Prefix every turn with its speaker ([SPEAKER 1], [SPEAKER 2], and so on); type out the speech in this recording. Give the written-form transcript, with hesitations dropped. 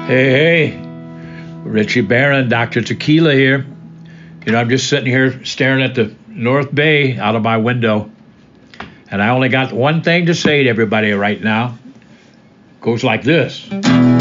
[SPEAKER 1] Hey, hey, Richie Barron, Dr. Tequila here. I'm just sitting here staring at the North Bay out of my window, and I only got one thing to say to everybody right now. Goes like this.